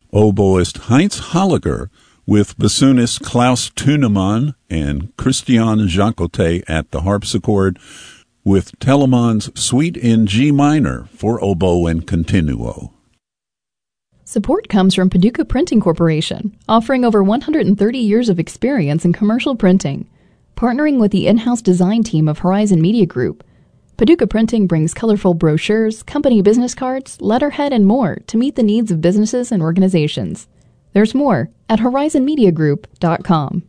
oboist Heinz Holliger with bassoonist Klaus Thunemann and Christian Jacotet at the harpsichord, with Telemann's Suite in G minor for oboe and continuo. Support comes from Paducah Printing Corporation, offering over 130 years of experience in commercial printing. Partnering with the in-house design team of Horizon Media Group, Paducah Printing brings colorful brochures, company business cards, letterhead, and more to meet the needs of businesses and organizations. There's more at horizonmediagroup.com.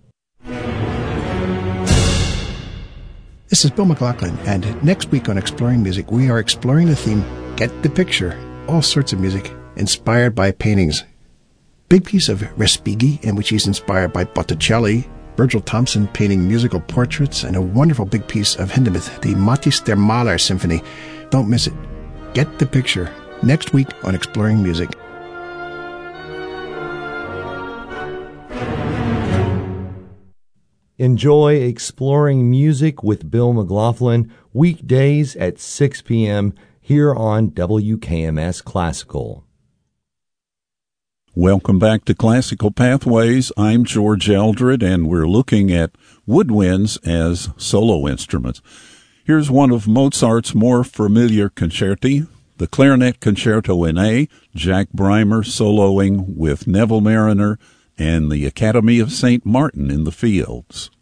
This is Bill McLaughlin, and next week on Exploring Music, we are exploring the theme, Get the Picture, all sorts of music inspired by paintings. Big piece of Respighi, in which he's inspired by Botticelli, Virgil Thompson painting musical portraits, and a wonderful big piece of Hindemith, the Mathis der Maler Symphony. Don't miss it. Get the Picture, next week on Exploring Music. Enjoy Exploring Music with Bill McLaughlin, weekdays at 6 p.m. here on WKMS Classical. Welcome back to Classical Pathways. I'm George Eldred, and we're looking at woodwinds as solo instruments. Here's one of Mozart's more familiar concerti, the Clarinet Concerto in A, Jack Breimer soloing with Neville Marriner and the Academy of St. Martin in the Fields.